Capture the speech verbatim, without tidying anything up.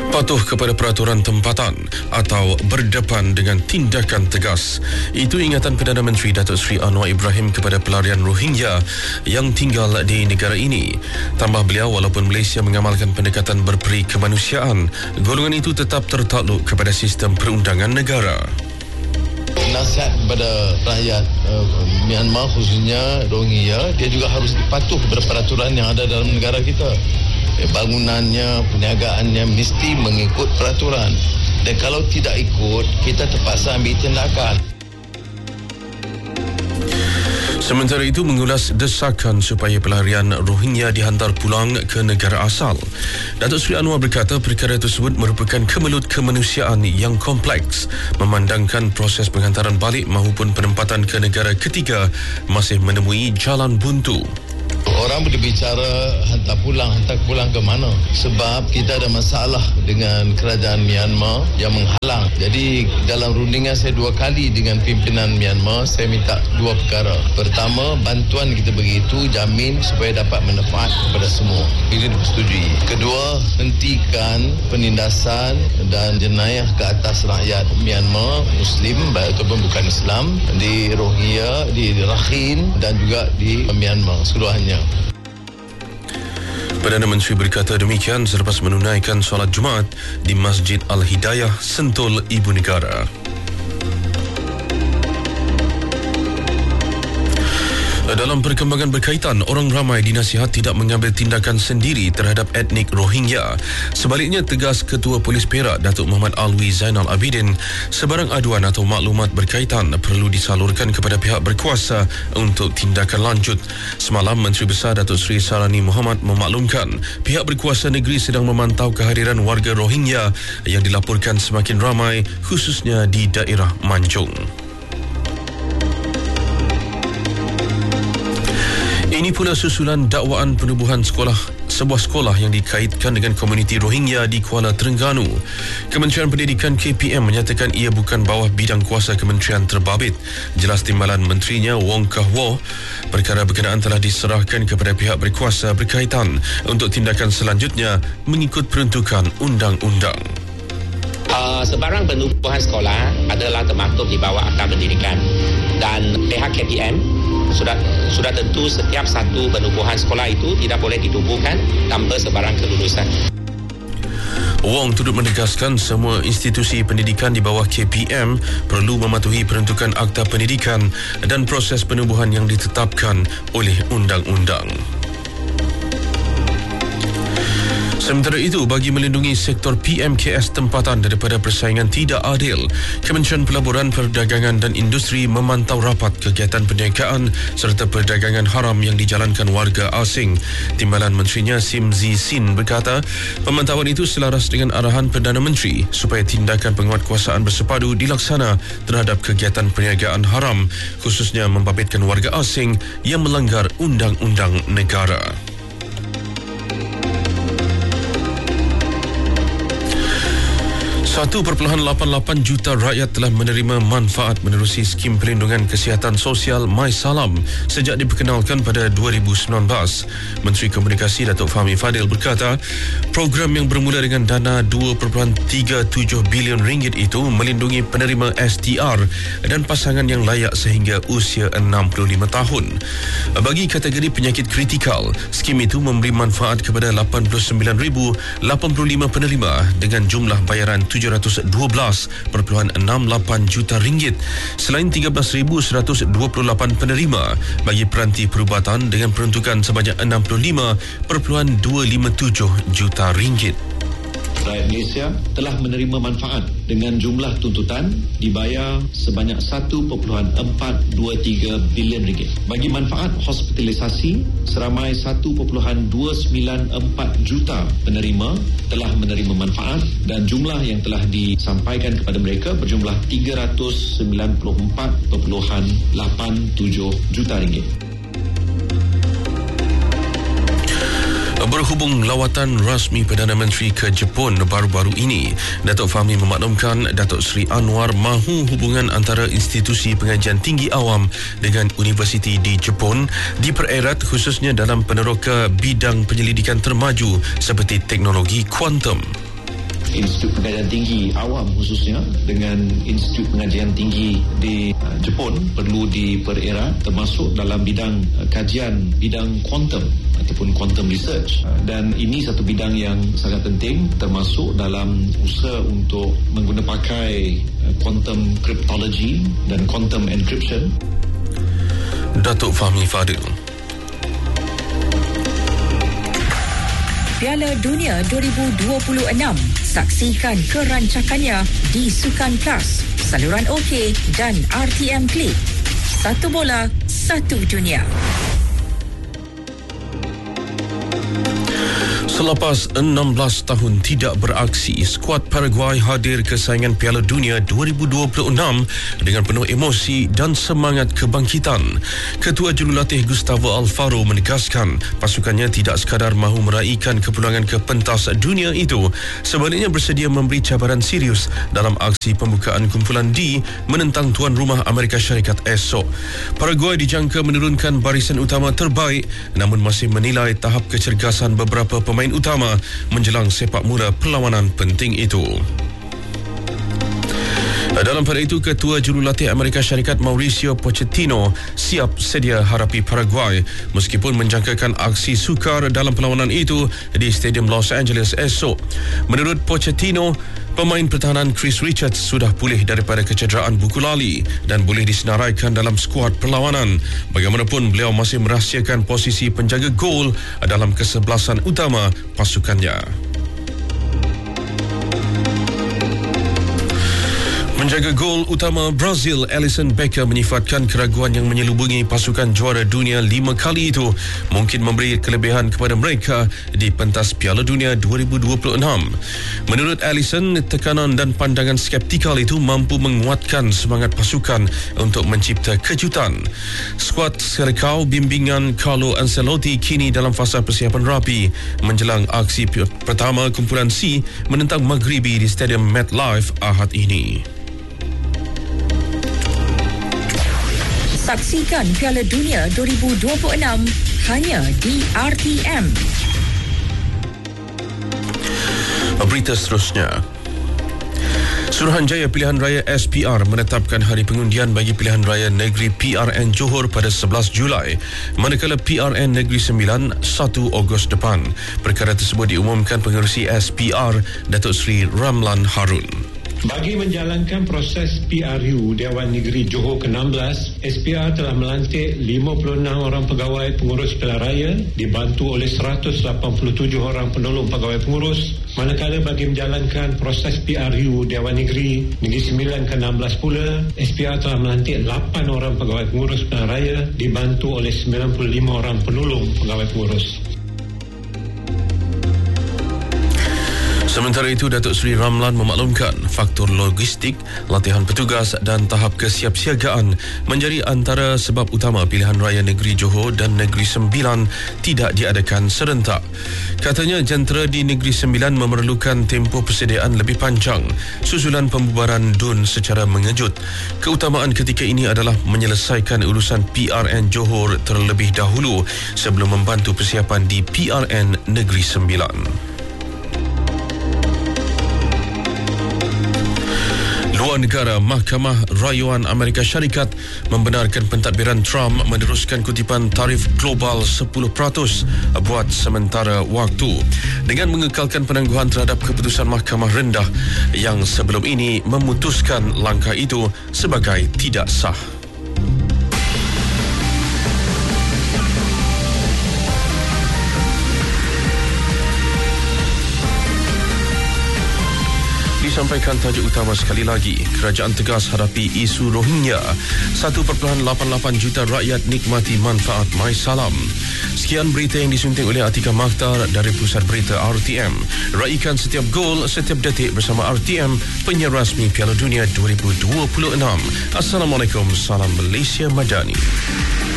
Patuh kepada peraturan tempatan atau berdepan dengan tindakan tegas. Itu ingatan Perdana Menteri Datuk Seri Anwar Ibrahim kepada pelarian Rohingya yang tinggal di negara ini. Tambah beliau, walaupun Malaysia mengamalkan pendekatan berperi kemanusiaan, golongan itu tetap tertakluk kepada sistem perundangan negara. Nasihat kepada rakyat uh, Myanmar, khususnya Rohingya, dia juga harus patuh kepada peraturan yang ada dalam negara kita. Bangunannya, perniagaannya mesti mengikut peraturan. Dan kalau tidak ikut, kita terpaksa ambil tindakan. Sementara itu, mengulas desakan supaya pelarian Rohingya dihantar pulang ke negara asal. Datuk Seri Anwar berkata perkara tersebut merupakan kemelut kemanusiaan yang kompleks, memandangkan proses penghantaran balik maupun penempatan ke negara ketiga masih menemui jalan buntu. Orang boleh bicara hantar pulang, hantar pulang ke mana? Sebab kita ada masalah dengan kerajaan Myanmar yang menghalang. Jadi dalam rundingan saya dua kali dengan pimpinan Myanmar, saya minta dua perkara. Pertama, bantuan kita beri itu jamin supaya dapat manfaat kepada semua. Ini dipersetujui. Kedua, hentikan penindasan dan jenayah ke atas rakyat Myanmar, Muslim ataupun bukan Islam, di Rohingya, di Rakhine dan juga di Myanmar seluruhnya. Perdana Menteri berkata demikian selepas menunaikan solat Jumaat di Masjid Al-Hidayah, Sentul, Ibu Negara. Dalam perkembangan berkaitan, orang ramai dinasihat tidak mengambil tindakan sendiri terhadap etnik Rohingya. Sebaliknya, tegas Ketua Polis Perak Datuk Muhammad Alwi Zainal Abidin, sebarang aduan atau maklumat berkaitan perlu disalurkan kepada pihak berkuasa untuk tindakan lanjut. Semalam, Menteri Besar Datuk Seri Sarani Muhammad memaklumkan pihak berkuasa negeri sedang memantau kehadiran warga Rohingya yang dilaporkan semakin ramai, khususnya di daerah Manjung. Ini pula susulan dakwaan penubuhan sekolah sebuah sekolah yang dikaitkan dengan komuniti Rohingya di Kuala Terengganu. Kementerian Pendidikan K P M menyatakan ia bukan bawah bidang kuasa kementerian terbabit. Jelas timbalan menterinya Wong Kah Wah, perkara berkenaan telah diserahkan kepada pihak berkuasa berkaitan untuk tindakan selanjutnya mengikut peruntukan undang-undang. Uh, sebarang penubuhan sekolah adalah termaktub di bawah Akta Pendidikan dan pihak K P M sudah sudah tentu setiap satu penubuhan sekolah itu tidak boleh ditubuhkan tanpa sebarang kelulusan. Wong turut menegaskan semua institusi pendidikan di bawah K P M perlu mematuhi peruntukan Akta Pendidikan dan proses penubuhan yang ditetapkan oleh undang-undang. Sementara itu, bagi melindungi sektor P M K S tempatan daripada persaingan tidak adil, Kementerian Pelaburan, Perdagangan dan Industri memantau rapat kegiatan perniagaan serta perdagangan haram yang dijalankan warga asing. Timbalan menterinya Simzi Sin berkata, pemantauan itu selaras dengan arahan Perdana Menteri supaya tindakan penguatkuasaan bersepadu dilaksana terhadap kegiatan perniagaan haram, khususnya membabitkan warga asing yang melanggar undang-undang negara. satu perpuluhan lapan lapan juta rakyat telah menerima manfaat menerusi skim perlindungan kesihatan sosial MySalam sejak diperkenalkan pada dua ribu sembilan belas. Menteri Komunikasi Datuk Fahmi Fadil berkata, program yang bermula dengan dana dua perpuluhan tiga tujuh bilion ringgit itu melindungi penerima S T R dan pasangan yang layak sehingga usia enam puluh lima tahun. Bagi kategori penyakit kritikal, skim itu memberi manfaat kepada lapan puluh sembilan ribu lapan puluh lima penerima dengan jumlah bayaran tujuh ratus dua belas perpuluhan enam lapan juta ringgit, selain tiga belas ribu seratus dua puluh lapan penerima bagi peranti perubatan dengan peruntukan sebanyak enam puluh lima perpuluhan dua lima tujuh juta ringgit. Rakyat Malaysia telah menerima manfaat dengan jumlah tuntutan dibayar sebanyak satu perpuluhan empat dua tiga bilion ringgit. Bagi manfaat hospitalisasi, seramai satu perpuluhan dua sembilan empat juta penerima telah menerima manfaat dan jumlah yang telah disampaikan kepada mereka berjumlah tiga ratus sembilan puluh empat perpuluhan lapan tujuh juta ringgit. Berhubung lawatan rasmi Perdana Menteri ke Jepun baru-baru ini, Datuk Fahmi memaklumkan Datuk Seri Anwar mahu hubungan antara institusi pengajian tinggi awam dengan universiti di Jepun dipererat khususnya dalam peneroka bidang penyelidikan termaju seperti teknologi kuantum. Institut Pengajian Tinggi Awam khususnya dengan Institut Pengajian Tinggi di uh, Jepun perlu dipererat, termasuk dalam bidang uh, kajian bidang quantum ataupun quantum research, uh, dan ini satu bidang yang sangat penting termasuk dalam usaha untuk mengguna pakai uh, quantum cryptology dan quantum encryption. Datuk Fahmi Fadil. Piala Dunia dua ribu dua puluh enam. Saksikan kerancakannya di Sukan Plus, saluran OK dan R T M Klik. Satu bola, satu dunia. Selepas enam belas tahun tidak beraksi, skuad Paraguay hadir ke saingan Piala Dunia dua ribu dua puluh enam dengan penuh emosi dan semangat kebangkitan. Ketua Jurulatih Gustavo Alfaro menegaskan pasukannya tidak sekadar mahu meraihkan kepulangan ke pentas dunia itu, sebaliknya bersedia memberi cabaran serius dalam aksi pembukaan kumpulan D menentang tuan rumah Amerika Syarikat esok. Paraguay dijangka menurunkan barisan utama terbaik, namun masih menilai tahap kecergasan beberapa pemain utama menjelang sepak mula perlawanan penting itu. Dalam pada itu, Ketua Jurulatih Amerika Syarikat Mauricio Pochettino siap sedia hadapi Paraguay meskipun menjangkakan aksi sukar dalam perlawanan itu di Stadium Los Angeles esok. Menurut Pochettino, pemain pertahanan Chris Richards sudah pulih daripada kecederaan buku lali dan boleh disenaraikan dalam skuad perlawanan. Bagaimanapun, beliau masih merahsiakan posisi penjaga gol dalam kesebelasan utama pasukannya. Penjaga gol utama Brazil, Alisson Becker, menyifatkan keraguan yang menyelubungi pasukan juara dunia lima kali itu mungkin memberi kelebihan kepada mereka di pentas Piala Dunia dua ribu dua puluh enam. Menurut Alisson, tekanan dan pandangan skeptikal itu mampu menguatkan semangat pasukan untuk mencipta kejutan. Skuad Selecao bimbingan Carlo Ancelotti kini dalam fasa persiapan rapi menjelang aksi pertama kumpulan C menentang Maghribi di Stadium MetLife Ahad ini. Saksikan Piala Dunia dua ribu dua puluh enam hanya di R T M. Berita seterusnya. Suruhanjaya Pilihan Raya S P R menetapkan hari pengundian bagi Pilihan Raya Negeri P R N Johor pada sebelas Julai, manakala P R N Negeri Sembilan satu Ogos depan. Perkara tersebut diumumkan Pengerusi S P R Datuk Seri Ramlan Harun. Bagi menjalankan proses P R U Dewan Negeri Johor ke enam belas, S P R telah melantik lima puluh enam orang pegawai pengurus pilihan raya dibantu oleh seratus lapan puluh tujuh orang penolong pegawai pengurus. Manakala bagi menjalankan proses P R U Dewan Negeri Negeri Sembilan ke enam belas pula, S P R telah melantik lapan orang pegawai pengurus pilihan raya dibantu oleh sembilan puluh lima orang penolong pegawai pengurus. Sementara itu, Datuk Seri Ramlan memaklumkan faktor logistik, latihan petugas dan tahap kesiapsiagaan menjadi antara sebab utama Pilihan Raya Negeri Johor dan Negeri Sembilan tidak diadakan serentak. Katanya jentera di Negeri Sembilan memerlukan tempoh persediaan lebih panjang susulan pembubaran D U N secara mengejut. Keutamaan ketika ini adalah menyelesaikan urusan P R N Johor terlebih dahulu sebelum membantu persiapan di P R N Negeri Sembilan. Luar negara, Mahkamah Rayuan Amerika Syarikat membenarkan pentadbiran Trump meneruskan kutipan tarif global sepuluh peratus buat sementara waktu dengan mengekalkan penangguhan terhadap keputusan Mahkamah Rendah yang sebelum ini memutuskan langkah itu sebagai tidak sah. Disampaikan tajuk utama sekali lagi. Kerajaan tegas hadapi isu Rohingya. satu perpuluhan lapan lapan juta rakyat nikmati manfaat MySalam. Sekian berita yang disunting oleh Atika Makhtar dari Pusat Berita R T M. Raikan setiap gol, setiap detik bersama R T M, penyiar rasmi Piala Dunia dua ribu dua puluh enam. Assalamualaikum, salam Malaysia Madani.